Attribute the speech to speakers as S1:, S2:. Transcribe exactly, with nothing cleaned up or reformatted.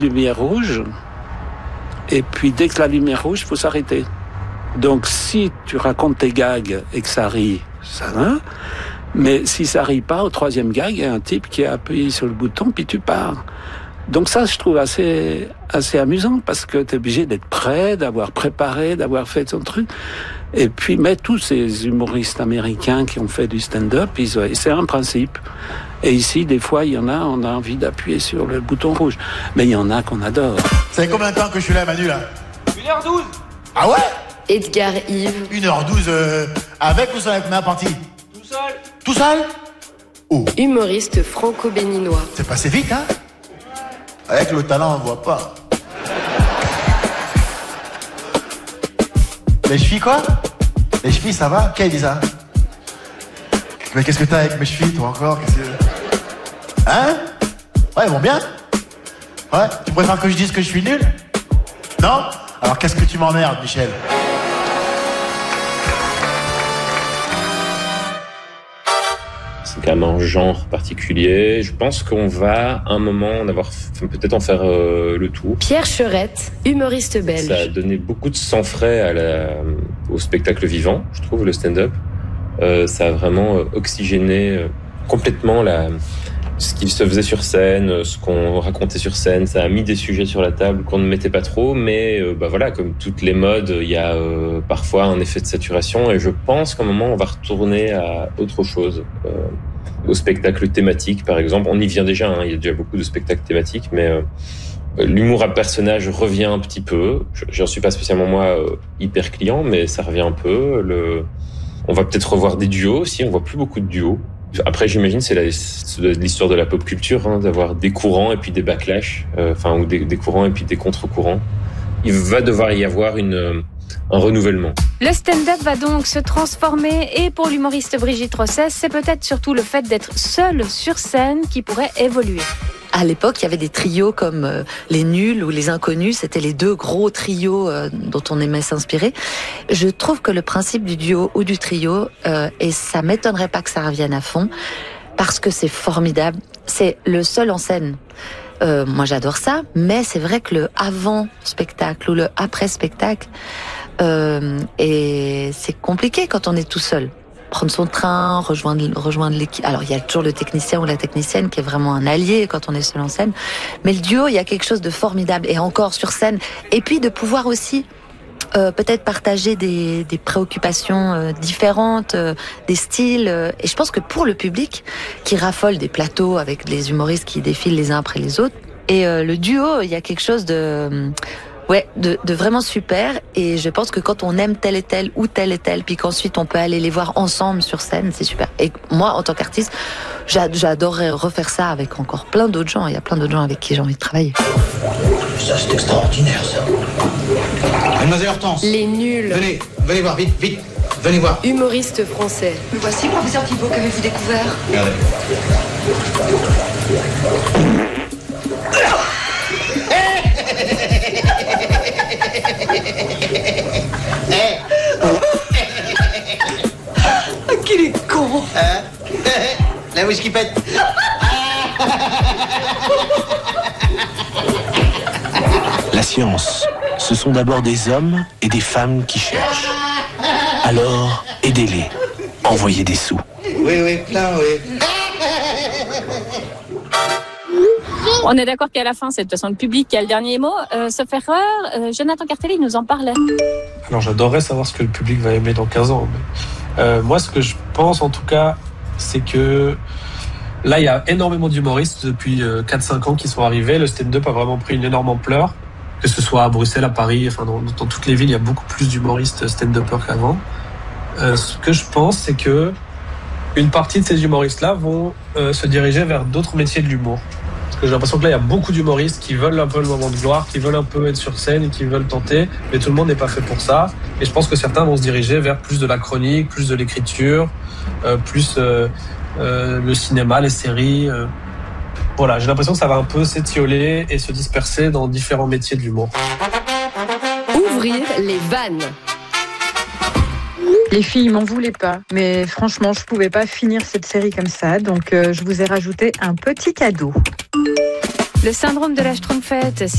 S1: Lumière rouge, et puis dès que la lumière rouge, il faut s'arrêter. Donc si tu racontes tes gags et que ça rit, ça va. Mais si ça rit pas, au troisième gag, il y a un type qui a appuyé sur le bouton, puis tu pars. Donc ça, je trouve assez assez amusant, parce que tu es obligé d'être prêt, d'avoir préparé, d'avoir fait ton truc. Et puis, mais tous ces humoristes américains qui ont fait du stand-up, ils ont, c'est un principe. Et ici, des fois, il y en a, on a envie d'appuyer sur le bouton rouge. Mais il y en a qu'on adore.
S2: Ça fait combien de temps que je suis là, Manu, là?
S3: une heure douze.
S2: Ah ouais?
S4: Edgar Yves.
S2: une heure douze, euh, avec ou sans avec ma partie?
S3: Tout seul.
S2: Tout seul? Oh.
S4: Humoriste franco-béninois.
S2: C'est passé vite, hein? Avec le talent, on voit pas. Les chevilles, quoi? Les chevilles, ça va? Qui a dit ça? Mais qu'est-ce que t'as avec mes chevilles, toi, encore? Qu'est-ce que... Hein? Ouais, elles vont bien? Ouais? Tu préfères que je dise que je suis nul? Non? Alors qu'est-ce que tu m'emmerdes, Michel?
S5: C'est quand même un genre particulier. Je pense qu'on va, à un moment, en avoir, peut-être en faire euh, le tour.
S4: Pierre Cherette, humoriste belge.
S5: Ça a donné beaucoup de sang frais à la, au spectacle vivant, je trouve, le stand-up. Euh, ça a vraiment oxygéné euh, complètement la, ce qui se faisait sur scène, ce qu'on racontait sur scène. Ça a mis des sujets sur la table qu'on ne mettait pas trop, mais euh, bah voilà, comme toutes les modes, il y a euh, parfois un effet de saturation, et je pense qu'à un moment on va retourner à autre chose, euh, au spectacle thématique par exemple. On y vient déjà, hein, il y a déjà beaucoup de spectacles thématiques, mais euh, l'humour à personnage revient un petit peu. J'en suis pas spécialement moi euh, hyper client, mais ça revient un peu. Le... On va peut-être revoir des duos aussi, on voit plus beaucoup de duos. Après, j'imagine, c'est, la, c'est l'histoire de la pop culture, hein, d'avoir des courants et puis des backlash, euh, enfin, ou des, des courants et puis des contre-courants. Il va devoir y avoir une, un renouvellement.
S6: Le stand-up va donc se transformer, et pour l'humoriste Brigitte Rossès, c'est peut-être surtout le fait d'être seule sur scène qui pourrait évoluer.
S7: À l'époque, il y avait des trios comme euh, les Nuls ou les Inconnus. C'était les deux gros trios euh, dont on aimait s'inspirer. Je trouve que le principe du duo ou du trio, euh, et ça m'étonnerait pas que ça revienne à fond, parce que c'est formidable. C'est le seul en scène. Euh, moi, j'adore ça, mais c'est vrai que le avant-spectacle ou le après-spectacle, euh, et c'est compliqué quand on est tout seul. Prendre son train, rejoindre, rejoindre l'équipe. Alors, il y a toujours le technicien ou la technicienne qui est vraiment un allié quand on est seul en scène. Mais le duo, il y a quelque chose de formidable, et encore sur scène. Et puis, de pouvoir aussi euh, peut-être partager des, des préoccupations euh, différentes, euh, des styles. Euh, et je pense que pour le public, qui raffole des plateaux avec les humoristes qui défilent les uns après les autres, et euh, le duo, il y a quelque chose de... Ouais, de, de vraiment super. Et je pense que quand on aime tel et tel ou tel et tel, puis qu'ensuite on peut aller les voir ensemble sur scène, c'est super. Et moi, en tant qu'artiste, j'adorerais refaire ça avec encore plein d'autres gens. Il y a plein d'autres gens avec qui j'ai envie de travailler.
S2: Ça, c'est extraordinaire, ça. Mademoiselle Hortense.
S4: Les Nuls.
S2: Venez, venez voir, vite, vite. Venez voir.
S4: Humoriste français.
S8: Me voici, professeur Thibault, qu'avez-vous découvert?
S2: Regardez.
S8: Qu'il est con!
S2: Hein? La whisky pète.
S9: La science, ce sont d'abord des hommes et des femmes qui cherchent. Alors, aidez-les. Envoyez des sous.
S2: Oui, oui, plein, oui.
S6: On est d'accord qu'à la fin, c'est de toute façon le public qui a le dernier mot. Euh, sauf erreur, euh, Jonathan Cartelli nous en parlait.
S10: Alors j'adorerais savoir ce que le public va aimer dans quinze ans. Mais, euh, moi, ce que je pense en tout cas, c'est que là, il y a énormément d'humoristes depuis euh, quatre cinq ans qui sont arrivés. Le stand-up a vraiment pris une énorme ampleur, que ce soit à Bruxelles, à Paris, enfin dans, dans toutes les villes, il y a beaucoup plus d'humoristes stand-uppers qu'avant. Euh, ce que je pense, c'est que une partie de ces humoristes-là vont euh, se diriger vers d'autres métiers de l'humour. Parce que j'ai l'impression que là, il y a beaucoup d'humoristes qui veulent un peu le moment de gloire, qui veulent un peu être sur scène et qui veulent tenter, mais tout le monde n'est pas fait pour ça. Et je pense que certains vont se diriger vers plus de la chronique, plus de l'écriture, euh, plus euh, euh, le cinéma, les séries. Euh. Voilà, j'ai l'impression que ça va un peu s'étioler et se disperser dans différents métiers de l'humour.
S4: Ouvrir les vannes.
S11: Les filles m'en voulaient pas, mais franchement, je pouvais pas finir cette série comme ça, donc euh, je vous ai rajouté un petit cadeau.
S6: Le syndrome de la Schtroumpfette.